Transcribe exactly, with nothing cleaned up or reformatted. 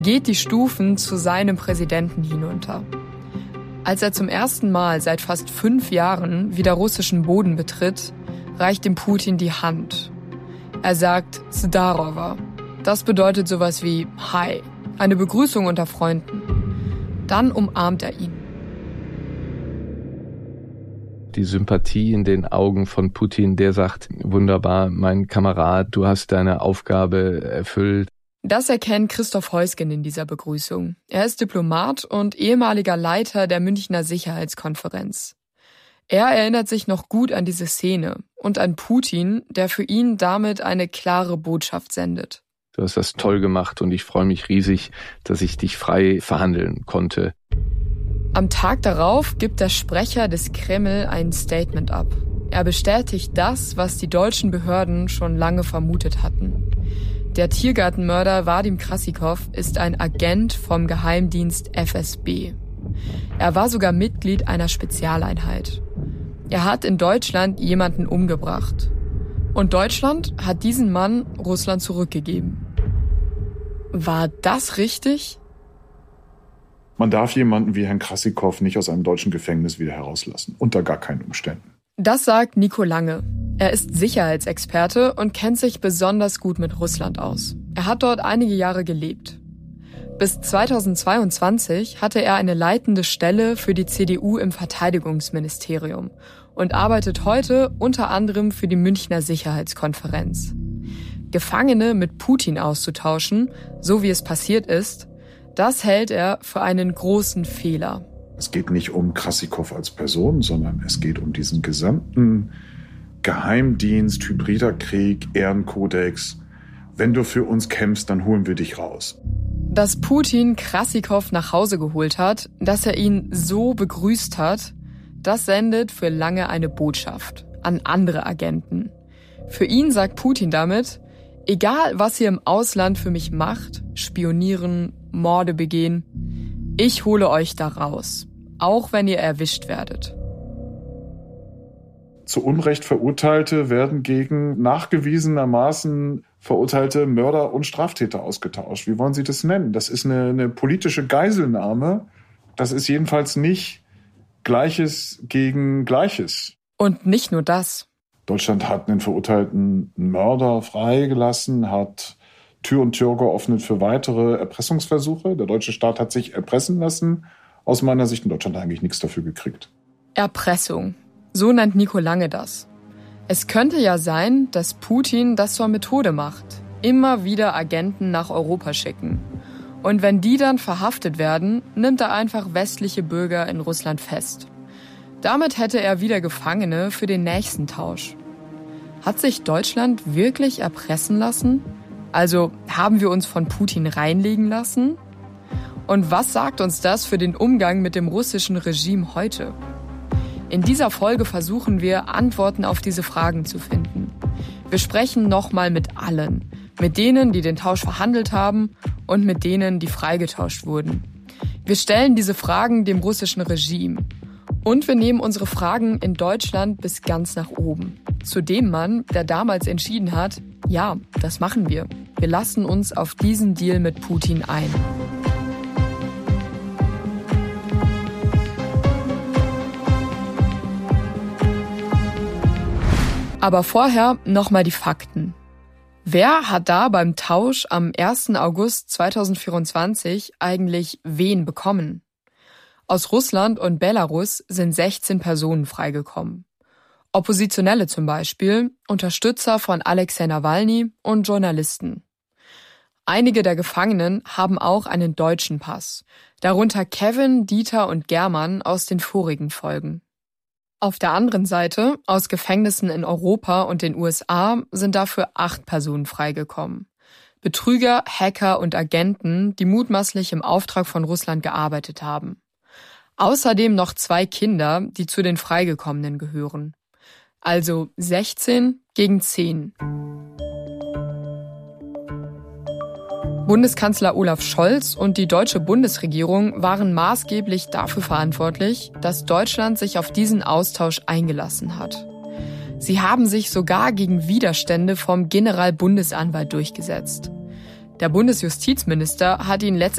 geht die Stufen zu seinem Präsidenten hinunter. Als er zum ersten Mal seit fast fünf Jahren wieder russischen Boden betritt, reicht ihm Putin die Hand. Er sagt Zdarova. Das bedeutet sowas wie Hi, eine Begrüßung unter Freunden. Dann umarmt er ihn. Die Sympathie in den Augen von Putin, der sagt, wunderbar, mein Kamerad, du hast deine Aufgabe erfüllt. Das erkennt Christoph Heusgen in dieser Begrüßung. Er ist Diplomat und ehemaliger Leiter der Münchner Sicherheitskonferenz. Er erinnert sich noch gut an diese Szene und an Putin, der für ihn damit eine klare Botschaft sendet. Du hast das toll gemacht und ich freue mich riesig, dass ich dich frei verhandeln konnte. Am Tag darauf gibt der Sprecher des Kreml ein Statement ab. Er bestätigt das, was die deutschen Behörden schon lange vermutet hatten. Der Tiergartenmörder Wadim Krasikov ist ein Agent vom Geheimdienst F S B. Er war sogar Mitglied einer Spezialeinheit. Er hat in Deutschland jemanden umgebracht. Und Deutschland hat diesen Mann Russland zurückgegeben. War das richtig? Man darf jemanden wie Herrn Krasikov nicht aus einem deutschen Gefängnis wieder herauslassen. Unter gar keinen Umständen. Das sagt Nico Lange. Er ist Sicherheitsexperte und kennt sich besonders gut mit Russland aus. Er hat dort einige Jahre gelebt. Bis zweitausendzweiundzwanzig hatte er eine leitende Stelle für die C D U im Verteidigungsministerium und arbeitet heute unter anderem für die Münchner Sicherheitskonferenz. Gefangene mit Putin auszutauschen, so wie es passiert ist, das hält er für einen großen Fehler. Es geht nicht um Krasikov als Person, sondern es geht um diesen gesamten Geheimdienst, hybrider Krieg, Ehrenkodex. Wenn du für uns kämpfst, dann holen wir dich raus. Dass Putin Krasikov nach Hause geholt hat, dass er ihn so begrüßt hat, das sendet für Lange eine Botschaft an andere Agenten. Für ihn sagt Putin damit, egal was ihr im Ausland für mich macht, spionieren, Morde begehen, ich hole euch da raus, auch wenn ihr erwischt werdet. Zu Unrecht Verurteilte werden gegen nachgewiesenermaßen verurteilte Mörder und Straftäter ausgetauscht. Wie wollen Sie das nennen? Das ist eine, eine politische Geiselnahme. Das ist jedenfalls nicht Gleiches gegen Gleiches. Und nicht nur das. Deutschland hat einen verurteilten Mörder freigelassen, hat Tür und Tür geöffnet für weitere Erpressungsversuche. Der deutsche Staat hat sich erpressen lassen. Aus meiner Sicht in Deutschland eigentlich nichts dafür gekriegt. Erpressung. So nennt Nico Lange das. Es könnte ja sein, dass Putin das zur Methode macht. Immer wieder Agenten nach Europa schicken. Und wenn die dann verhaftet werden, nimmt er einfach westliche Bürger in Russland fest. Damit hätte er wieder Gefangene für den nächsten Tausch. Hat sich Deutschland wirklich erpressen lassen? Also haben wir uns von Putin reinlegen lassen? Und was sagt uns das für den Umgang mit dem russischen Regime heute? In dieser Folge versuchen wir, Antworten auf diese Fragen zu finden. Wir sprechen nochmal mit allen. Mit denen, die den Tausch verhandelt haben und mit denen, die freigetauscht wurden. Wir stellen diese Fragen dem russischen Regime. Und wir nehmen unsere Fragen in Deutschland bis ganz nach oben. Zu dem Mann, der damals entschieden hat, ja, das machen wir. Wir lassen uns auf diesen Deal mit Putin ein. Aber vorher nochmal die Fakten. Wer hat da beim Tausch am ersten August zweitausendvierundzwanzig eigentlich wen bekommen? Aus Russland und Belarus sind sechzehn Personen freigekommen. Oppositionelle zum Beispiel, Unterstützer von Alexei Nawalny und Journalisten. Einige der Gefangenen haben auch einen deutschen Pass, darunter Kevin, Dieter und German aus den vorigen Folgen. Auf der anderen Seite, aus Gefängnissen in Europa und den U S A, sind dafür acht Personen freigekommen. Betrüger, Hacker und Agenten, die mutmaßlich im Auftrag von Russland gearbeitet haben. Außerdem noch zwei Kinder, die zu den Freigekommenen gehören. Also sechzehn gegen zehn. Bundeskanzler Olaf Scholz und die deutsche Bundesregierung waren maßgeblich dafür verantwortlich, dass Deutschland sich auf diesen Austausch eingelassen hat. Sie haben sich sogar gegen Widerstände vom Generalbundesanwalt durchgesetzt. Der Bundesjustizminister hat ihn letztendlich